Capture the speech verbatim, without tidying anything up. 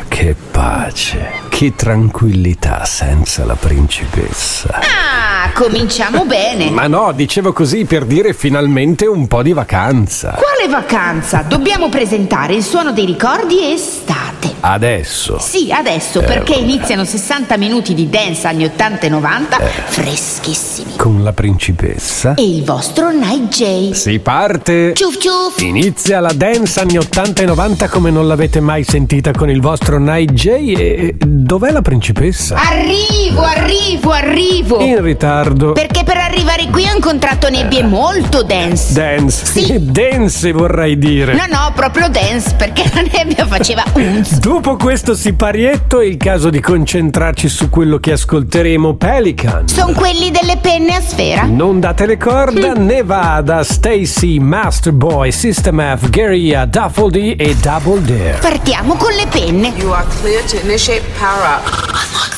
che pace, che tranquillità senza la principessa. Ah, cominciamo bene. Ma no, dicevo così per dire finalmente un po' di vacanza. Quale vacanza? Dobbiamo presentare il suono dei ricordi estate. Adesso? Sì, adesso, eh, perché iniziano sessanta minuti di dance anni ottanta e novanta, eh. freschissimi. Con la principessa? E il vostro Night J. Si parte! Ciuf ciuf! Inizia la dance anni ottanta e novanta come non l'avete mai sentita con il vostro Night J. E dov'è la principessa? Arrivo, arrivo, arrivo! In ritardo. Perché per arrivare qui ho incontrato nebbie eh. molto dance. Dance? Sì. Dance vorrei dire. No, no, proprio dance, perché la nebbia faceva unz. Dopo questo siparietto è il caso di concentrarci su quello che ascolteremo. Pelican. Sono quelli delle penne a sfera. Non date le corda, mm. Nevada, Stacy, Masterboy, System F, Guerrilla, Duffel D e Double Dare. Partiamo con le penne. You are clear to initiate power up.